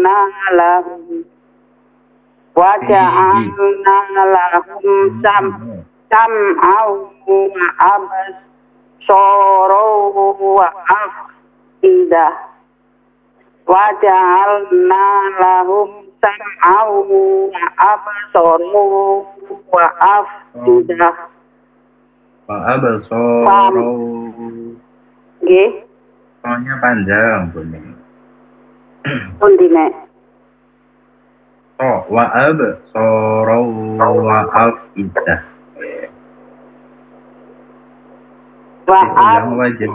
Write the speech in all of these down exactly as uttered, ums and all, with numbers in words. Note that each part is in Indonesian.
lahum wa ja'alna lahum sam sam'aw wa absara wa afidah wa ja'alna lahum sam'aw wa absara wa afidah wa absara nggih soalnya panjang bunyi pundi nek oh wa absara wa afidah wa yang wajah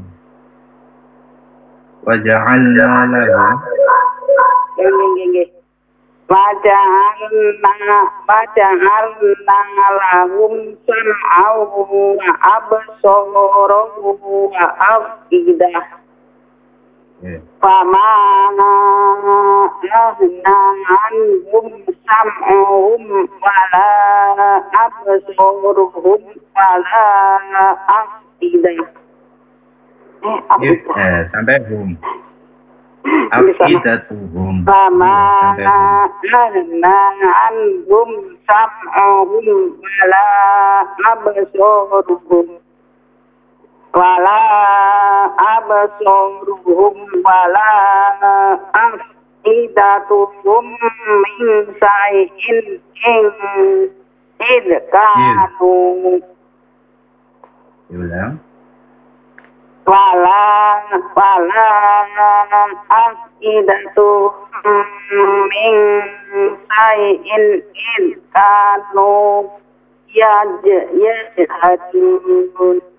waja'alna lahum nggih nggih waja'alna waja'alna lahum sam'aw wa absara wa afidah famana ahna anhum sam'uhum wala absaruhum wala afidah eh afidah eh sampai hum afidatuhum famana ahna anhum sam'uhum wala absaruhum wala absaruhum wala afidatuhum min sa'in in idkanu ulang wala wala afidatuhum min sa'in idkanu yaj yajhadun